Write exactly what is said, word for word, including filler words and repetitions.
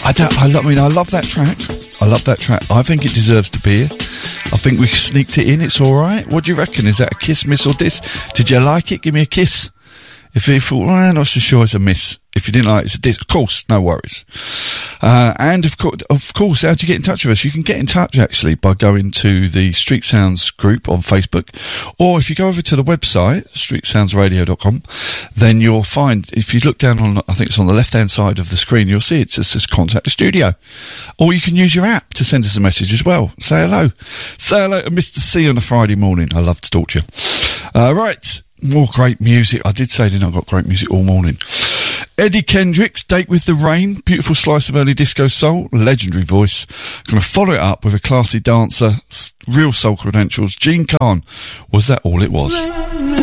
I don't. I, lo- I mean, I love that track. I love that track. I think it deserves to be here. I think we sneaked it in. It's all right. What do you reckon? Is that a kiss, miss, or diss? Did you like it? Give me a kiss. If you thought, well, I'm not so sure it's a miss. If you didn't like it, it's a diss. Of course, no worries. Uh, and of course, of course, how do you get in touch with us? You can get in touch actually by going to the Street Sounds group on Facebook, or if you go over to the website street sounds radio dot com, then you'll find, if you look down on, I think it's on the left hand side of the screen, you'll see it says contact the studio. Or you can use your app to send us a message as well. Say hello. Say hello to Mister C on a Friday morning. I love to talk to you. Uh, right. More great music. I did say, didn't I? I've got great music all morning. Eddie Kendricks, Date with the Rain. Beautiful slice of early disco soul. Legendary voice. Going to follow it up with a classy dancer. Real soul credentials. Gene Khan. Was That All It Was?